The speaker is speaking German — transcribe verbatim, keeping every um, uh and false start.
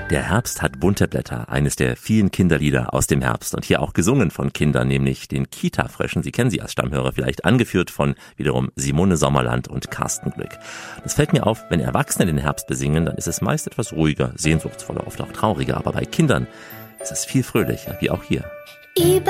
Der Herbst hat bunte Blätter, eines der vielen Kinderlieder aus dem Herbst und hier auch gesungen von Kindern, nämlich den Kita-Fröschen. Sie kennen sie als Stammhörer vielleicht, angeführt von wiederum Simone Sommerland und Carsten Glück. Das fällt mir auf, wenn Erwachsene den Herbst besingen, dann ist es meist etwas ruhiger, sehnsuchtsvoller, oft auch trauriger, aber bei Kindern ist es viel fröhlicher, wie auch hier.